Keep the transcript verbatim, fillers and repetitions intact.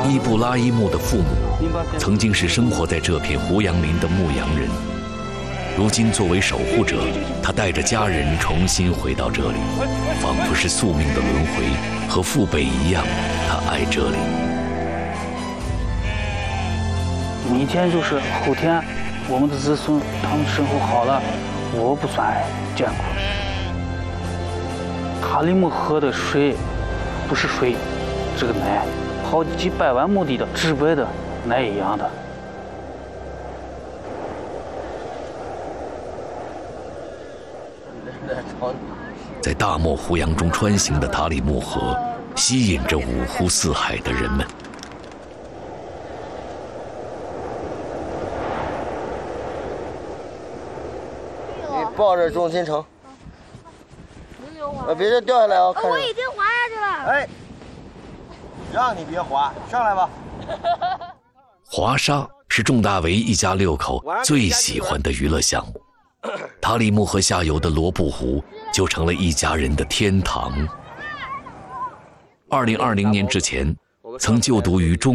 伊布拉伊木的父母曾经是生活在这片胡杨林的牧羊人，如今作为守护者，他带着家人重新回到这里，仿佛是宿命的轮回，和父辈一样，他爱这里。 明天就是后天，我们的子孙他们生活好了，我不算艰苦。塔里木河的水不是水，这个奶，好几百万亩地的直白的奶一样的。 在大漠胡杨中穿行的塔里木河，吸引着五湖四海的人们。 你抱着重心撑，呃，别这掉下来啊！看我已经滑下去了。 哎，让你别滑，上来吧。 滑沙是仲大为一家六口最喜欢的娱乐项目。塔里木河下游的罗布湖就成了一家人的天堂。二零二零年之前，曾就读于中